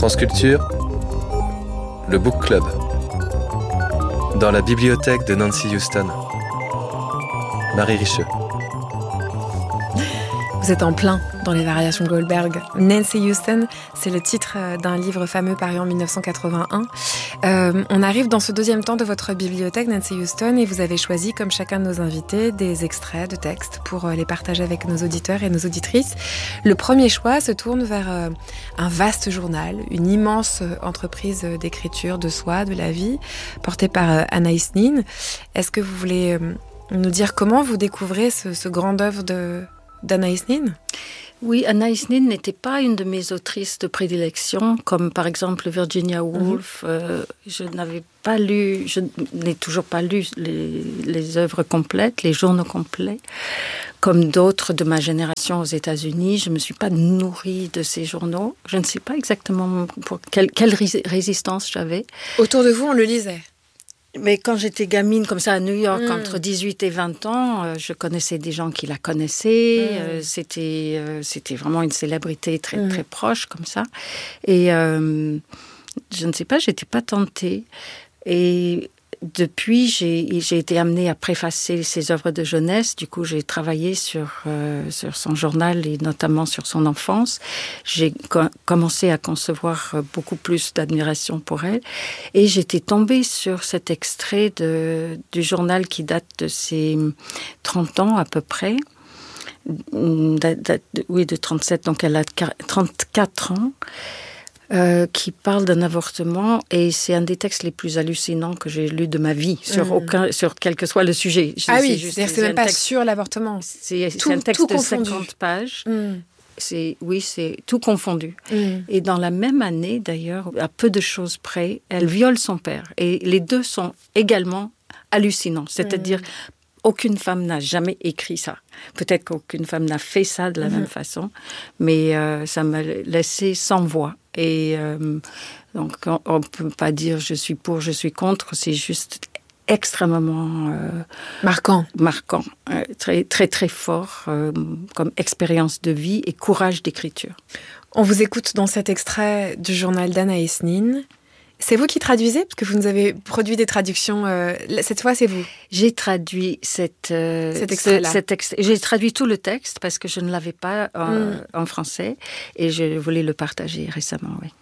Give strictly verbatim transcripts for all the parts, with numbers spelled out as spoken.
France Culture, le Book Club, dans la bibliothèque de Nancy Houston. Marie Richeux. Vous êtes en plein dans les variations Goldberg. Nancy Houston, c'est le titre d'un livre fameux paru en dix-neuf cent quatre-vingt-un. Euh, on arrive dans ce deuxième temps de votre bibliothèque, Nancy Houston, et vous avez choisi, comme chacun de nos invités, des extraits de textes pour les partager avec nos auditeurs et nos auditrices. Le premier choix se tourne vers euh, un vaste journal, une immense entreprise d'écriture de soi, de la vie, portée par euh, Anaïs Nin. Est-ce que vous voulez euh, nous dire comment vous découvrez ce, ce grand œuvre de... d'Anaïs Nin? Oui, Anaïs Nin n'était pas une de mes autrices de prédilection, comme par exemple Virginia Woolf. Mm-hmm. Euh, je n'avais pas lu, je n'ai toujours pas lu les, les œuvres complètes, les journaux complets. Comme d'autres de ma génération aux États-Unis, je ne me suis pas nourrie de ces journaux. Je ne sais pas exactement pour quelle, quelle résistance j'avais. Autour de vous, on le lisait? Mais quand j'étais gamine, comme ça, à New York, mmh. entre dix-huit et vingt ans, euh, je connaissais des gens qui la connaissaient. Mmh. Euh, c'était, euh, c'était vraiment une célébrité très, mmh. très proche, comme ça. Et euh, je ne sais pas, j'étais pas tentée. Et depuis, j'ai, j'ai été amenée à préfacer ses œuvres de jeunesse. Du coup, j'ai travaillé sur, euh, sur son journal et notamment sur son enfance. J'ai co- commencé à concevoir beaucoup plus d'admiration pour elle. Et j'étais tombée sur cet extrait de, du journal qui date de ses trente ans à peu près. Oui, de trente-sept, donc elle a trente-quatre ans. Euh, qui parle d'un avortement, et c'est un des textes les plus hallucinants que j'ai lus de ma vie, sur, mmh. aucun, sur quel que soit le sujet. Je, ah oui, juste, c'est, c'est même pas texte, sur l'avortement. C'est, tout, c'est un texte de cinquante pages. Mmh. C'est, oui, c'est tout confondu. Mmh. Et dans la même année, d'ailleurs, à peu de choses près, elle viole son père. Et les deux sont également hallucinants. C'est-à-dire... Mmh. Aucune femme n'a jamais écrit ça. Peut-être qu'aucune femme n'a fait ça de la mmh. même façon, mais euh, ça m'a laissé sans voix. Et euh, donc, on ne peut pas dire je suis pour, je suis contre, c'est juste extrêmement... Euh, marquant. Marquant, euh, très, très, très fort euh, comme expérience de vie et courage d'écriture. On vous écoute dans cet extrait du journal d'Anaïs Nin. C'est vous qui traduisez? Parce que vous nous avez produit des traductions. Euh, cette fois, c'est vous. J'ai traduit cette, euh, cet extrait-là. Ce, cet ex- j'ai traduit tout le texte parce que je ne l'avais pas en, mm. en français et je voulais le partager récemment, oui.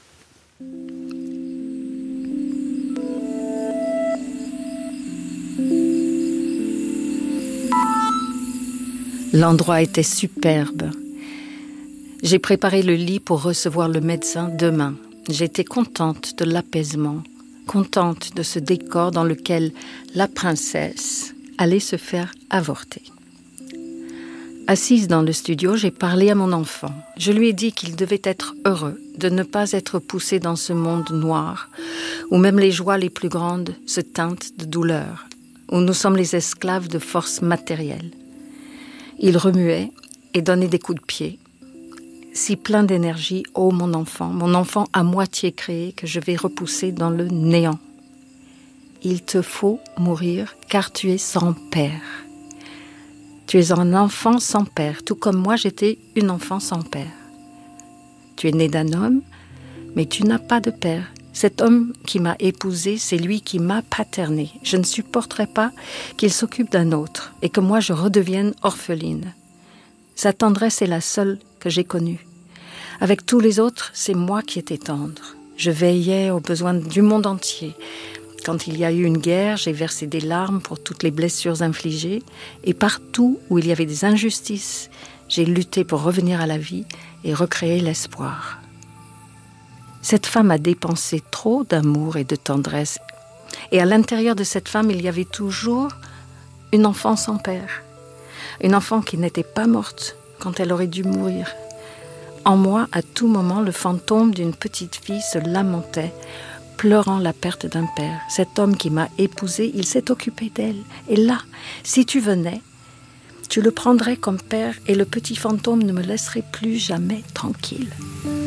L'endroit était superbe. J'ai préparé le lit pour recevoir le médecin demain. J'étais contente de l'apaisement, contente de ce décor dans lequel la princesse allait se faire avorter. Assise dans le studio, j'ai parlé à mon enfant. Je lui ai dit qu'il devait être heureux de ne pas être poussé dans ce monde noir, où même les joies les plus grandes se teintent de douleur, où nous sommes les esclaves de forces matérielles. Il remuait et donnait des coups de pied. Si plein d'énergie, ô mon enfant, mon enfant à moitié créé que je vais repousser dans le néant. Il te faut mourir car tu es sans père. Tu es un enfant sans père, tout comme moi j'étais une enfant sans père. Tu es né d'un homme, mais tu n'as pas de père. Cet homme qui m'a épousée, c'est lui qui m'a paternée. Je ne supporterai pas qu'il s'occupe d'un autre et que moi je redevienne orpheline. Sa tendresse est la seule que j'ai connue. Avec tous les autres, c'est moi qui étais tendre. Je veillais aux besoins du monde entier. Quand il y a eu une guerre, j'ai versé des larmes pour toutes les blessures infligées. Et partout où il y avait des injustices, j'ai lutté pour revenir à la vie et recréer l'espoir. Cette femme a dépensé trop d'amour et de tendresse. Et à l'intérieur de cette femme, il y avait toujours une enfant sans père. Une enfant qui n'était pas morte quand elle aurait dû mourir. En moi, à tout moment, le fantôme d'une petite fille se lamentait, pleurant la perte d'un père. Cet homme qui m'a épousée, il s'est occupé d'elle. Et là, si tu venais, tu le prendrais comme père et le petit fantôme ne me laisserait plus jamais tranquille.